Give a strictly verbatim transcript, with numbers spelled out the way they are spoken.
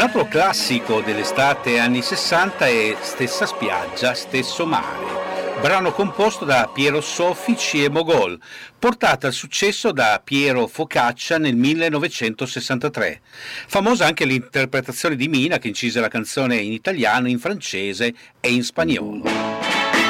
Un altro classico dell'estate anni sessanta è Stessa spiaggia, stesso mare, brano composto da Piero Soffici e Mogol, portata al successo da Piero Focaccia nel millenovecentosessantatré. Famosa anche l'interpretazione di Mina che incise la canzone in italiano, in francese e in spagnolo.